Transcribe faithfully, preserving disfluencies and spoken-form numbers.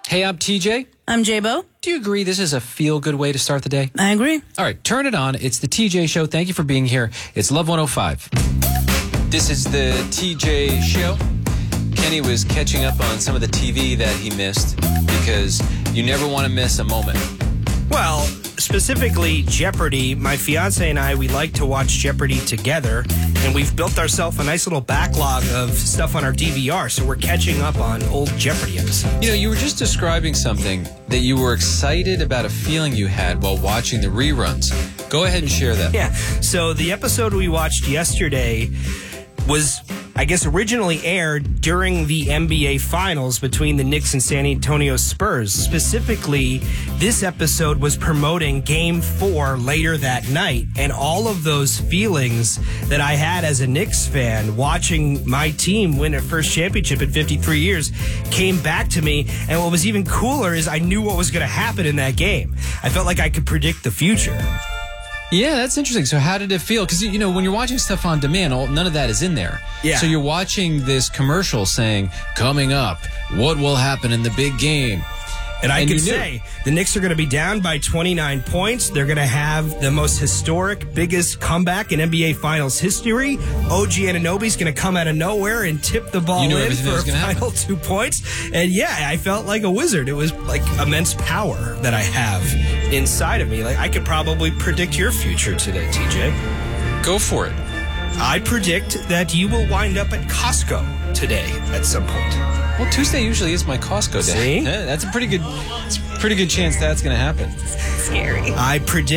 Hey, I'm T J. I'm J-Bo. Do you agree this is a feel-good way to start the day? I agree. All right, turn it on. It's the T J Show. Thank you for being here. It's Love one oh five. This is the T J Show. Kenny was catching up on some of the T V that he missed because you never want to miss a moment. Well, specifically Jeopardy. My fiance and I, we like to watch Jeopardy together, and we've built ourselves a nice little backlog of stuff on our D V R, so we're catching up on old Jeopardy episodes. You know, you were just describing something that you were excited about, a feeling you had while watching the reruns. Go ahead and share that. Yeah, so the episode we watched yesterday was, I guess, originally aired during the N B A Finals between the Knicks and San Antonio Spurs. Specifically, this episode was promoting Game four later that night, and all of those feelings that I had as a Knicks fan watching my team win their first championship in fifty-three years came back to me, and what was even cooler is I knew what was going to happen in that game. I felt like I could predict the future. Yeah, that's interesting. So how did it feel? Because, you know, when you're watching stuff on demand, all, none of that is in there. Yeah. So you're watching this commercial saying, coming up, what will happen in the big game? And I And could you knew. say the Knicks are going to be down by twenty-nine points. They're going to have the most historic, biggest comeback in N B A Finals history. O G Anunoby's going to come out of nowhere and tip the ball You knew in everything that for was a gonna final two points. And yeah, I felt like a wizard. It was like immense power that I have inside of me. Like I could probably predict your future today, T J. Go for it. I predict that you will wind up at Costco today at some point. Well, Tuesday usually is my Costco day. See? Yeah, that's a pretty good, it's a pretty good chance that's going to happen. Scary. I predict